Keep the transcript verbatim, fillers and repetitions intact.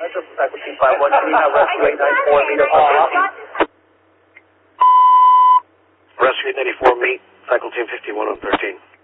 This is Faculty five one three, now rescue eight nine four, meet up on thirteen. Rescue eight ninety-four, meet Faculty fifty-one on thirteen.